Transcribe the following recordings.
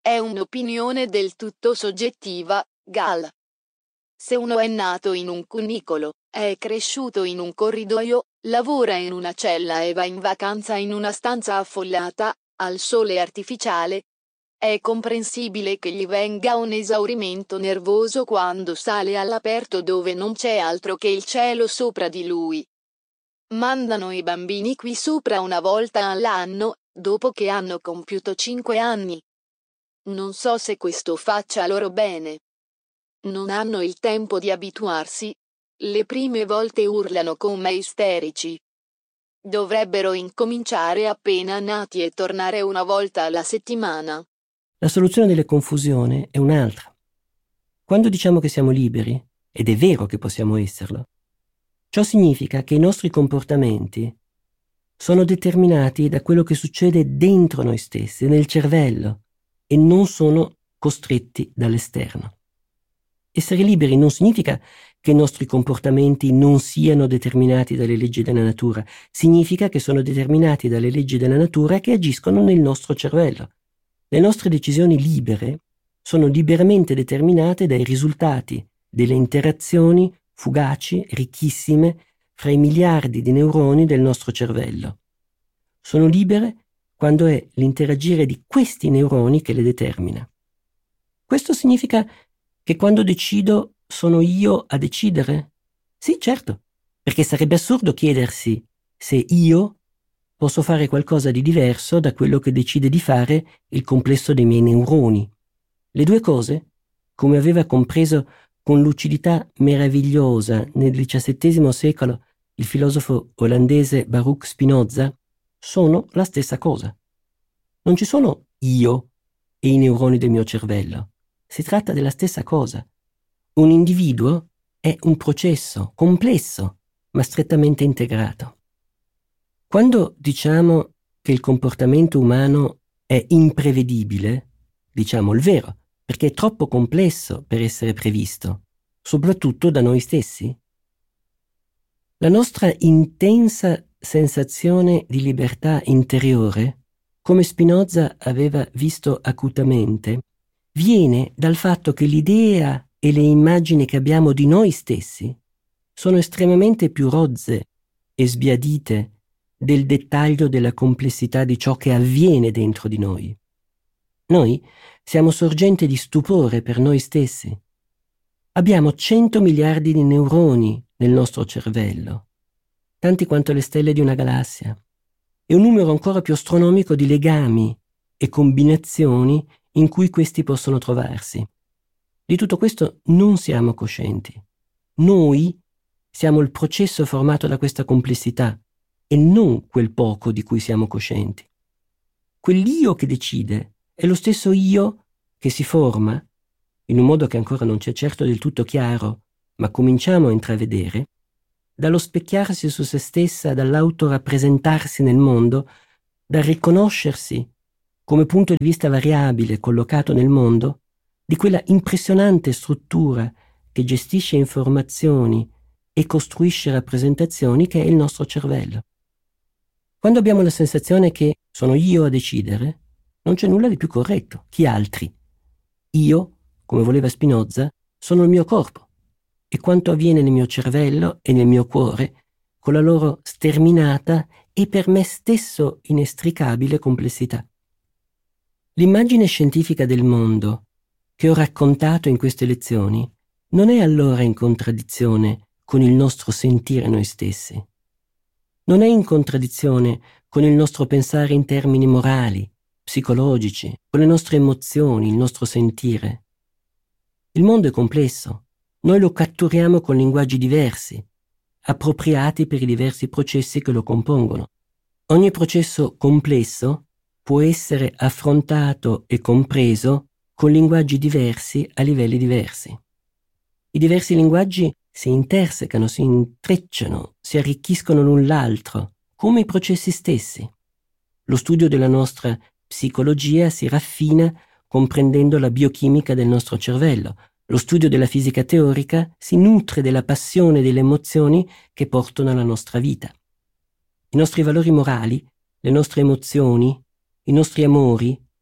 è un'opinione del tutto soggettiva, Gal. Se uno è nato in un cunicolo, è cresciuto in un corridoio, lavora in una cella e va in vacanza in una stanza affollata, al sole artificiale, è comprensibile che gli venga un esaurimento nervoso quando sale all'aperto dove non c'è altro che il cielo sopra di lui. Mandano i bambini qui sopra una volta all'anno, dopo che hanno compiuto 5 anni. Non so se questo faccia loro bene. Non hanno il tempo di abituarsi. Le prime volte urlano come isterici. Dovrebbero incominciare appena nati e tornare una volta alla settimana. La soluzione della confusione è un'altra. Quando diciamo che siamo liberi, ed è vero che possiamo esserlo, ciò significa che i nostri comportamenti sono determinati da quello che succede dentro noi stessi, nel cervello, e non sono costretti dall'esterno. Essere liberi non significa che i nostri comportamenti non siano determinati dalle leggi della natura, significa che sono determinati dalle leggi della natura che agiscono nel nostro cervello. Le nostre decisioni libere sono liberamente determinate dai risultati delle interazioni fugaci, ricchissime, fra i miliardi di neuroni del nostro cervello. Sono libere quando è l'interagire di questi neuroni che le determina. Questo significa che quando decido sono io a decidere? Sì, certo, perché sarebbe assurdo chiedersi se io posso fare qualcosa di diverso da quello che decide di fare il complesso dei miei neuroni. Le due cose, come aveva compreso con lucidità meravigliosa nel XVII secolo il filosofo olandese Baruch Spinoza, sono la stessa cosa. Non ci sono io e i neuroni del mio cervello. Si tratta della stessa cosa. Un individuo è un processo complesso, ma strettamente integrato. Quando diciamo che il comportamento umano è imprevedibile, diciamo il vero, perché è troppo complesso per essere previsto, soprattutto da noi stessi. La nostra intensa sensazione di libertà interiore, come Spinoza aveva visto acutamente, viene dal fatto che l'idea e le immagini che abbiamo di noi stessi sono estremamente più rozze e sbiadite del dettaglio della complessità di ciò che avviene dentro di noi. Noi siamo sorgente di stupore per noi stessi. Abbiamo 100 miliardi di neuroni nel nostro cervello, tanti quanto le stelle di una galassia, e un numero ancora più astronomico di legami e combinazioni in cui questi possono trovarsi. Di tutto questo non siamo coscienti. Noi siamo il processo formato da questa complessità e non quel poco di cui siamo coscienti. Quell'io che decide è lo stesso io che si forma, in un modo che ancora non ci è certo del tutto chiaro, ma cominciamo a intravedere, dallo specchiarsi su se stessa, dall'autorappresentarsi nel mondo, dal riconoscersi come punto di vista variabile collocato nel mondo, di quella impressionante struttura che gestisce informazioni e costruisce rappresentazioni che è il nostro cervello. Quando abbiamo la sensazione che sono io a decidere, non c'è nulla di più corretto. Chi altri? Io, come voleva Spinoza, sono il mio corpo e quanto avviene nel mio cervello e nel mio cuore, con la loro sterminata e per me stesso inestricabile complessità. L'immagine scientifica del mondo che ho raccontato in queste lezioni non è allora in contraddizione con il nostro sentire noi stessi. Non è in contraddizione con il nostro pensare in termini morali, psicologici, con le nostre emozioni, il nostro sentire. Il mondo è complesso. Noi lo catturiamo con linguaggi diversi, appropriati per i diversi processi che lo compongono. Ogni processo complesso può essere affrontato e compreso con linguaggi diversi a livelli diversi. I diversi linguaggi si intersecano, si intrecciano, si arricchiscono l'un l'altro, come i processi stessi. Lo studio della nostra psicologia si raffina comprendendo la biochimica del nostro cervello. Lo studio della fisica teorica si nutre della passione e delle emozioni che portano alla nostra vita. I nostri valori morali, le nostre emozioni, i nostri amori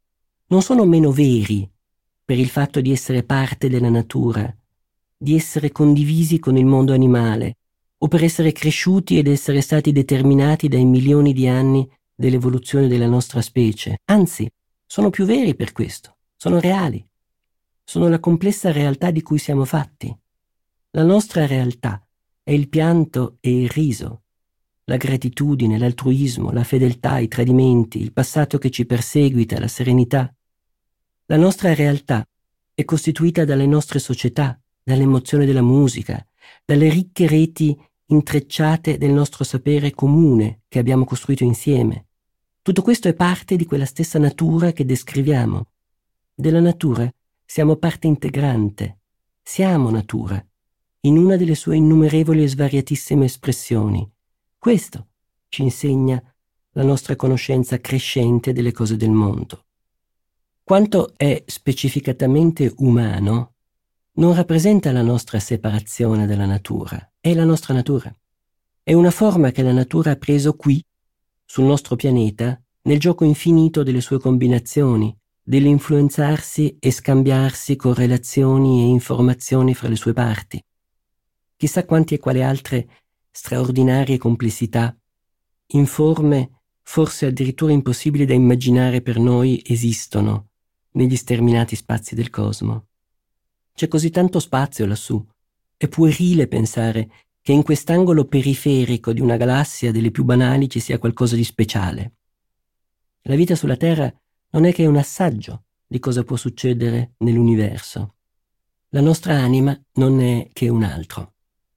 non sono meno veri per il fatto di essere parte della natura, di essere condivisi con il mondo animale, o per essere cresciuti ed essere stati determinati dai milioni di anni dell'evoluzione della nostra specie. Anzi, sono più veri per questo, sono reali, sono la complessa realtà di cui siamo fatti. La nostra realtà è il pianto e il riso, la gratitudine, l'altruismo, la fedeltà, i tradimenti, il passato che ci perseguita, la serenità. La nostra realtà è costituita dalle nostre società, dall'emozione della musica, dalle ricche reti intrecciate del nostro sapere comune che abbiamo costruito insieme. Tutto questo è parte di quella stessa natura che descriviamo. Della natura siamo parte integrante, siamo natura, in una delle sue innumerevoli e svariatissime espressioni. Questo ci insegna la nostra conoscenza crescente delle cose del mondo. Quanto è specificatamente umano non rappresenta la nostra separazione dalla natura, è la nostra natura. È una forma che la natura ha preso qui, sul nostro pianeta, nel gioco infinito delle sue combinazioni, dell'influenzarsi e scambiarsi correlazioni e informazioni fra le sue parti. Chissà quanti e quali altre straordinarie complessità, informe, forse addirittura impossibili da immaginare per noi, esistono negli sterminati spazi del cosmo. C'è così tanto spazio lassù. È puerile pensare che in quest'angolo periferico di una galassia delle più banali ci sia qualcosa di speciale. La vita sulla Terra non è che un assaggio di cosa può succedere nell'universo. La nostra anima non è che un altro.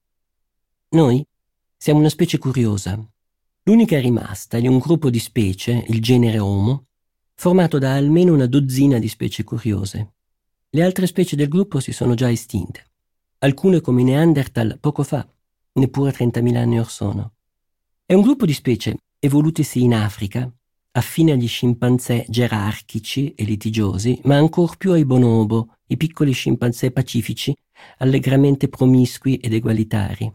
Noi siamo una specie curiosa, l'unica rimasta di un gruppo di specie, il genere Homo, formato da almeno una dozzina di specie curiose. Le altre specie del gruppo si sono già estinte. Alcune come i Neanderthal poco fa, neppure 30.000 anni or sono. È un gruppo di specie evolutesi in Africa, affine agli scimpanzé gerarchici e litigiosi, ma ancor più ai bonobo, i piccoli scimpanzé pacifici, allegramente promiscui ed egualitari.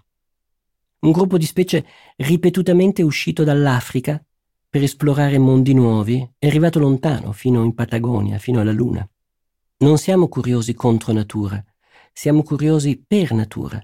Un gruppo di specie ripetutamente uscito dall'Africa per esplorare mondi nuovi, è arrivato lontano, fino in Patagonia, fino alla Luna. Non siamo curiosi contro natura, siamo curiosi per natura.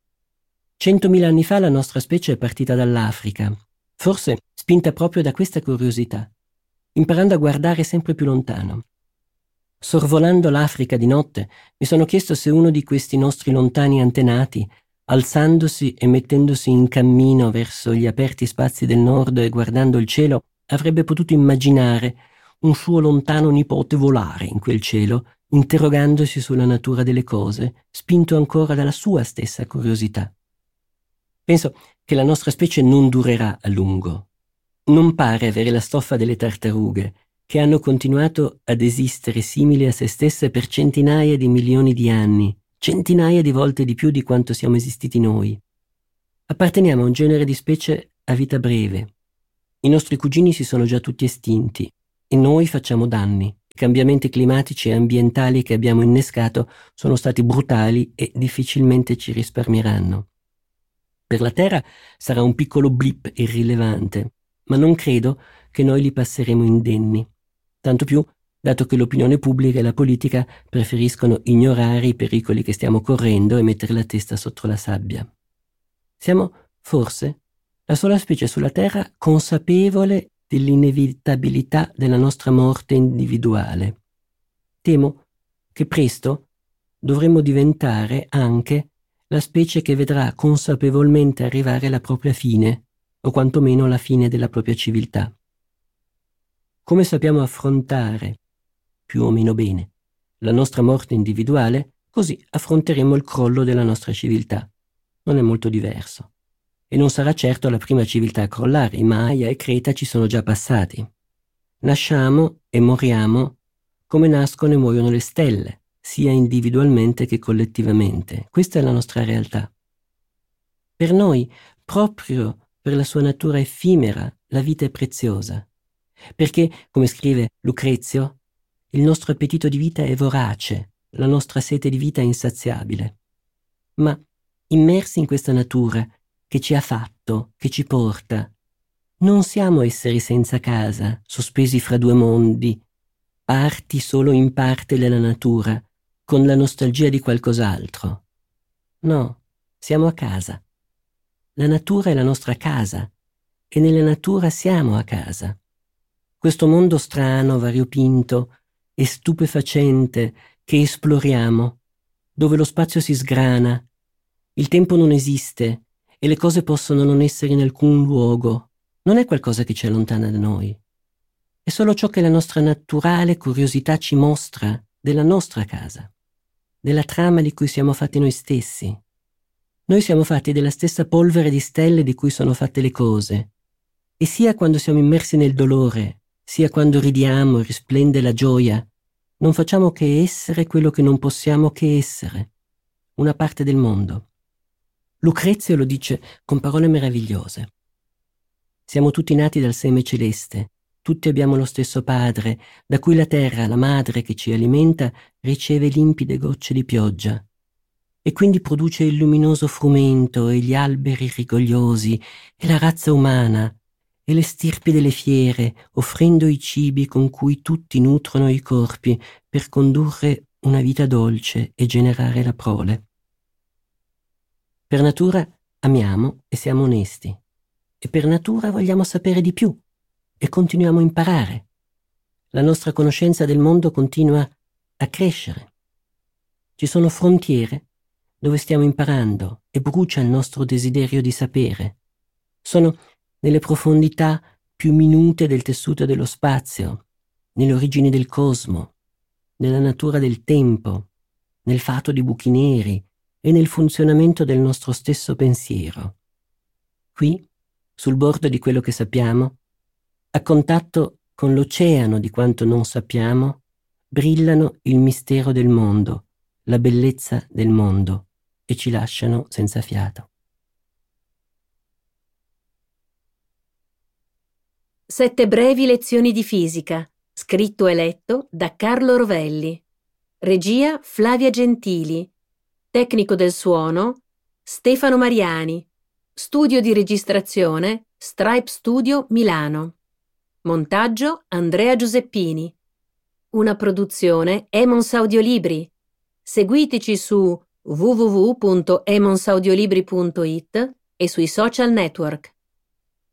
100.000 anni fa la nostra specie è partita dall'Africa, forse spinta proprio da questa curiosità, imparando a guardare sempre più lontano. Sorvolando l'Africa di notte, mi sono chiesto se uno di questi nostri lontani antenati, alzandosi e mettendosi in cammino verso gli aperti spazi del nord e guardando il cielo, avrebbe potuto immaginare un suo lontano nipote volare in quel cielo, interrogandosi sulla natura delle cose, spinto ancora dalla sua stessa curiosità. Penso che la nostra specie non durerà a lungo. Non pare avere la stoffa delle tartarughe, che hanno continuato ad esistere simili a se stesse per centinaia di milioni di anni, centinaia di volte di più di quanto siamo esistiti noi. Apparteniamo a un genere di specie a vita breve. I nostri cugini si sono già tutti estinti e noi facciamo danni. I cambiamenti climatici e ambientali che abbiamo innescato sono stati brutali e difficilmente ci risparmieranno. Per la Terra sarà un piccolo blip irrilevante, ma non credo che noi li passeremo indenni. Tanto più dato che l'opinione pubblica e la politica preferiscono ignorare i pericoli che stiamo correndo e mettere la testa sotto la sabbia. Siamo, forse, la sola specie sulla Terra consapevole dell'inevitabilità della nostra morte individuale. Temo che presto dovremo diventare anche la specie che vedrà consapevolmente arrivare la propria fine, o quantomeno la fine della propria civiltà. Come sappiamo affrontare, più o meno bene, la nostra morte individuale, così affronteremo il crollo della nostra civiltà. Non è molto diverso. E non sarà certo la prima civiltà a crollare, i Maya e Creta ci sono già passati. Nasciamo e moriamo come nascono e muoiono le stelle, sia individualmente che collettivamente. Questa è la nostra realtà. Per noi, proprio per la sua natura effimera, la vita è preziosa. Perché, come scrive Lucrezio, il nostro appetito di vita è vorace, la nostra sete di vita è insaziabile. Ma, immersi in questa natura che ci ha fatto, che ci porta, non siamo esseri senza casa, sospesi fra due mondi, parti solo in parte della natura, con la nostalgia di qualcos'altro. No, siamo a casa. La natura è la nostra casa e nella natura siamo a casa. Questo mondo strano, variopinto e stupefacente che esploriamo, dove lo spazio si sgrana, il tempo non esiste e le cose possono non essere in alcun luogo, non è qualcosa che ci allontana da noi. È solo ciò che la nostra naturale curiosità ci mostra della nostra casa, della trama di cui siamo fatti noi stessi. Noi siamo fatti della stessa polvere di stelle di cui sono fatte le cose, e sia quando siamo immersi nel dolore, sia quando ridiamo e risplende la gioia, non facciamo che essere quello che non possiamo che essere, una parte del mondo. Lucrezio lo dice con parole meravigliose. Siamo tutti nati dal seme celeste, tutti abbiamo lo stesso padre, da cui la terra, la madre che ci alimenta, riceve limpide gocce di pioggia, e quindi produce il luminoso frumento e gli alberi rigogliosi e la razza umana e le stirpi delle fiere, offrendo i cibi con cui tutti nutrono i corpi per condurre una vita dolce e generare la prole. Per natura amiamo e siamo onesti, e per natura vogliamo sapere di più e continuiamo a imparare. La nostra conoscenza del mondo continua a crescere. Ci sono frontiere dove stiamo imparando e brucia il nostro desiderio di sapere. Sono nelle profondità più minute del tessuto dello spazio, nelle origini del cosmo, nella natura del tempo, nel fato di buchi neri e nel funzionamento del nostro stesso pensiero. Qui, sul bordo di quello che sappiamo, a contatto con l'oceano di quanto non sappiamo, brillano il mistero del mondo, la bellezza del mondo, e ci lasciano senza fiato. 7 brevi lezioni di fisica, scritto e letto da Carlo Rovelli. Regia Flavia Gentili. Tecnico del suono Stefano Mariani. Studio di registrazione Stripe Studio Milano. Montaggio Andrea Giuseppini. Una produzione Emons Audiolibri. Seguiteci su www.emonsaudiolibri.it e sui social network.